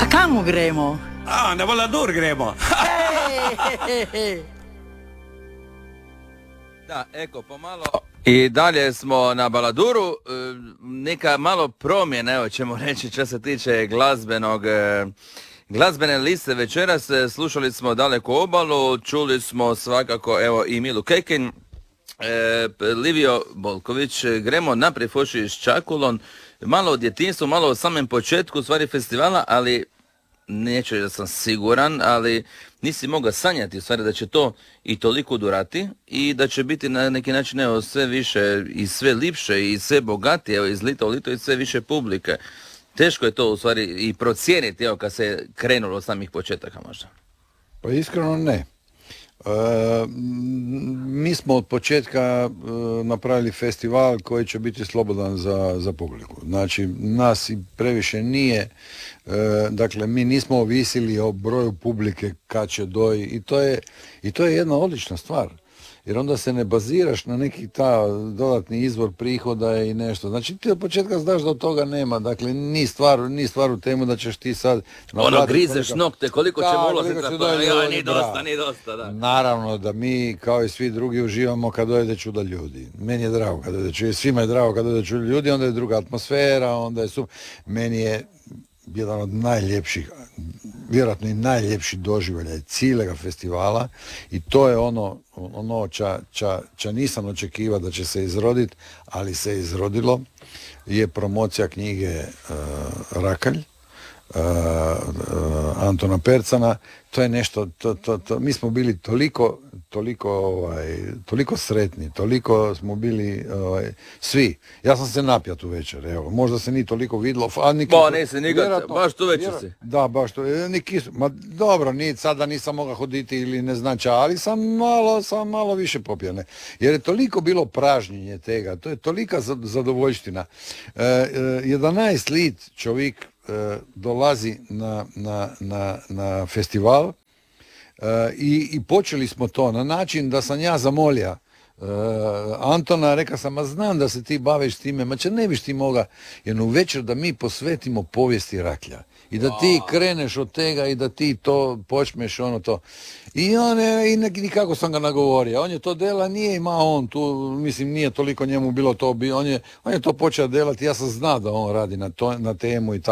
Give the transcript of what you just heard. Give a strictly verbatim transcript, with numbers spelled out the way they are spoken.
A kamo gremo? A, na Valadur gremo. Da, eko, pomalo. I dalje smo na Baladuru, neka malo promjena, evo ćemo reći, što se tiče glazbenog, glazbene liste večeras. Slušali smo Daleku obalu, čuli smo svakako, evo, i Milu Kekin, e, Livio Bolković, gremo naprijed Foši s Čakulom, malo o djetinjstvu, malo o samom početku stvari festivala, ali neću da sam siguran, ali nisi mogao sanjati u stvari da će to i toliko durati i da će biti na neki način evo, sve više i sve lipše i sve bogatije, evo, iz lita u lito i sve više publike. Teško je to u stvari i procijeniti evo, kad se krenulo od samih početaka možda. Pa iskreno ne. E, mi smo od početka e, napravili festival koji će biti slobodan za, za publiku. Znači, nas i previše nije, e, dakle, mi nismo ovisili o broju publike kad će doći i to je, i to je jedna odlična stvar. Jer onda se ne baziraš na neki ta dodatni izvor prihoda i nešto. Znači ti od početka znaš da od toga nema. Dakle, ni stvar, ni stvar u temu da ćeš ti sad... Ono grizeš koliko... nokte, koliko da, ćemo ulaziti će na to. Ja, ni dosta, ni dosta, da. Naravno da mi, kao i svi drugi, uživamo kad dojde čuda ljudi. Meni je drago kad dojde čuda, svima je drago kad dojde čuda ljudi, onda je druga atmosfera, onda je su... Meni je jedan od najljepših, vjerojatno i najljepši doživljaj cijelega festivala i to je ono, ono ča, ča, ča nisam očekivao da će se izroditi, ali se izrodilo, je promocija knjige uh, Rakalj, uh, uh, Antona Percana. To je nešto, to, to, to, mi smo bili toliko, toliko, ovaj, toliko sretni, toliko smo bili ovaj, svi. Ja sam se napio tu večer, evo, možda se ni toliko vidlo. A niki, ba, nisi nikad, baš tu večer si. Da, baš tu, niki, ma dobro, ni, sada nisam mogao hoditi ili ne znam ča, ali sam malo, sam malo više popio, ne. Jer je toliko bilo pražnjenje tega, to je tolika zadovoljština. E, e, jedanaest lit čovjek e, dolazi na, na, na, na festival. Uh, i, i počeli smo to na način da sam ja zamolio uh, Antona, rekao sam, a znam da se ti baviš time, ma će ne biš ti moga jednu večer da mi posvetimo povijesti Raklja i da ti kreneš od tega i da ti to počmeš ono to. I on je, i nikako sam ga nagovorio, on je to dela, nije imao on tu, mislim nije toliko njemu bilo to, on je, on je to počeo delati, ja sam znao da on radi na, to, na temu i tako.